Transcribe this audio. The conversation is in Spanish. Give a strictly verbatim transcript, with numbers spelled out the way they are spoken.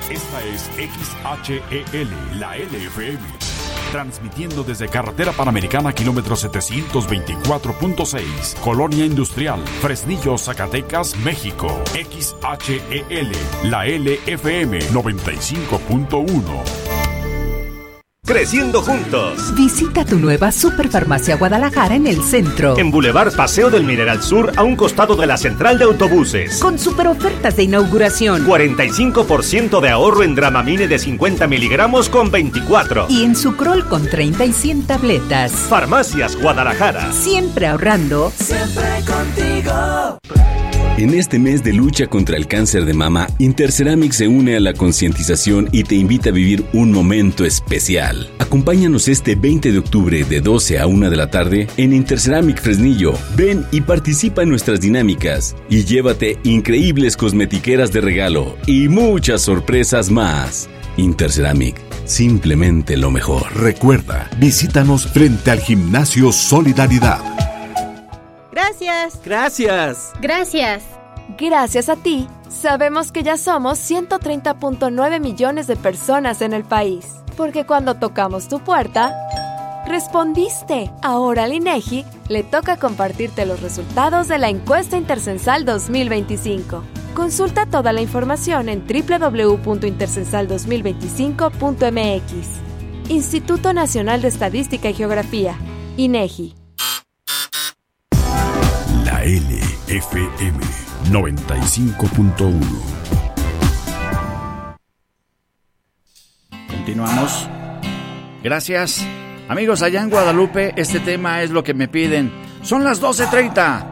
Esta es X H E L, la L F M. Transmitiendo desde Carretera Panamericana, kilómetro setecientos veinticuatro punto seis, Colonia Industrial, Fresnillo, Zacatecas, México. X H E L, la L F M noventa y cinco punto uno. Creciendo juntos. Visita tu nueva Superfarmacia Guadalajara en el centro. En Boulevard Paseo del Mineral Sur, a un costado de la central de autobuses. Con super ofertas de inauguración. cuarenta y cinco por ciento de ahorro en Dramamine de cincuenta miligramos con veinticuatro. Y en Sucrol con treinta y cien tabletas. Farmacias Guadalajara. Siempre ahorrando. Siempre contigo. En este mes de lucha contra el cáncer de mama, Interceramic se une a la concientización y te invita a vivir un momento especial. Acompáñanos este veinte de octubre de doce a una de la tarde en Interceramic Fresnillo. Ven y participa en nuestras dinámicas y llévate increíbles cosmetiqueras de regalo y muchas sorpresas más. Interceramic, simplemente lo mejor. Recuerda, visítanos frente al Gimnasio Solidaridad. Gracias. Gracias. Gracias. Gracias a ti, sabemos que ya somos ciento treinta punto nueve millones de personas en el país. Porque cuando tocamos tu puerta, respondiste. Ahora al INEGI le toca compartirte los resultados de la encuesta Intercensal dos mil veinticinco. Consulta toda la información en doble u doble u doble u punto intercensal dos mil veinticinco punto m x. Instituto Nacional de Estadística y Geografía, INEGI. La L F M noventa y cinco punto uno. Continuamos. Gracias. Amigos, allá en Guadalupe, este tema es lo que me piden. Son las doce treinta.